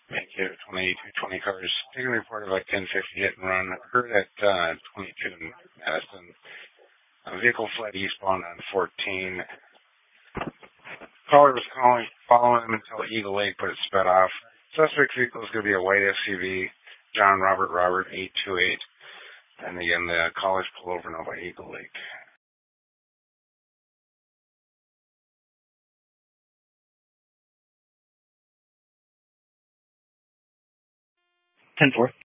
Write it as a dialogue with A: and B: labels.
A: Thank you. 2220 cars. Taking report of a 1050 hit and run. Occurred at 22 in Madison. A vehicle fled eastbound on 14. Caller was following him until Eagle Lake, but it sped off. Suspect vehicle is going to be a white SUV, John Robert 828. And again, the callers pull over now by Eagle Lake.
B: 10-4.